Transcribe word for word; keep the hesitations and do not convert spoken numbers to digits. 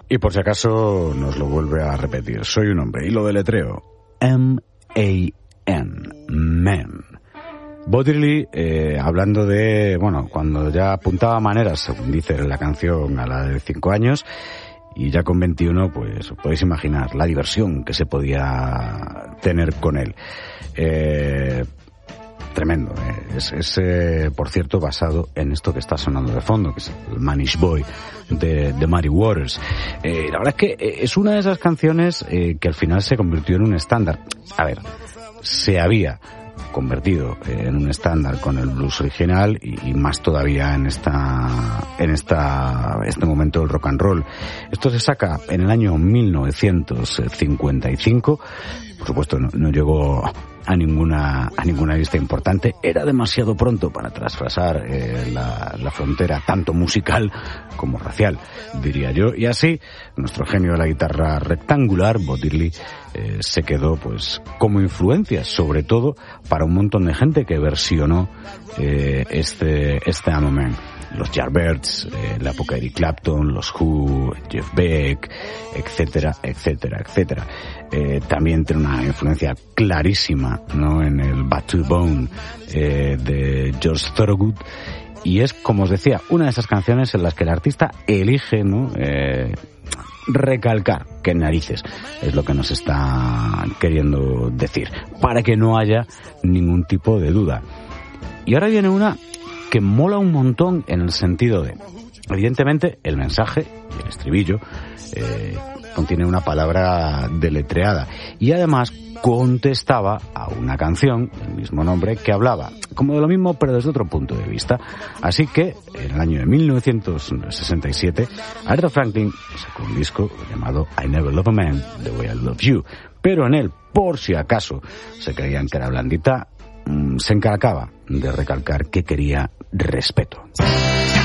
Y por si acaso nos lo vuelve a repetir, soy un hombre, y lo deletreo, M A N, man. Bo Diddley, eh, hablando de, bueno, cuando ya apuntaba maneras, según dice la canción, a la de cinco años, y ya con veintiuno, pues os podéis imaginar la diversión que se podía tener con él. Eh, tremendo, eh. es, es eh, por cierto, basado en esto que está sonando de fondo, que es el Manish Boy de, de Muddy Waters. Eh, la verdad es que es una de esas canciones eh, que al final se convirtió en un estándar. A ver, se había convertido en un estándar con el blues original y, y más todavía en esta en esta este momento del rock and roll. Esto se saca en el año mil novecientos cincuenta y cinco. Por supuesto no, no llegó a ninguna a ninguna lista importante. Era demasiado pronto para traspasar eh, la, la frontera tanto musical como racial, diría yo. Y así nuestro genio de la guitarra rectangular, Bo Diddley, eh, se quedó pues como influencia, sobre todo para un montón de gente que versionó eh, este este I'm a Man. Los Yardbirds, eh, la época de Eric Clapton, los Who, Jeff Beck, etcétera, etcétera, etcétera. Eh, también tiene una influencia clarísima, ¿no?, en el Bad to the Bone eh, de George Thorogood. Y es, como os decía, una de esas canciones en las que el artista elige, ¿no?, eh, recalcar que narices es lo que nos está queriendo decir, para que no haya ningún tipo de duda. Y ahora viene una que mola un montón en el sentido de, evidentemente, el mensaje y el estribillo eh, contiene una palabra deletreada y además contestaba a una canción del mismo nombre que hablaba como de lo mismo pero desde otro punto de vista. Así que en el año de mil novecientos sesenta y siete Aretha Franklin sacó un disco llamado I Never Love a Man The Way I Love You, pero en él, por si acaso se creían que era blandita, se encargaba de recalcar que quería respeto.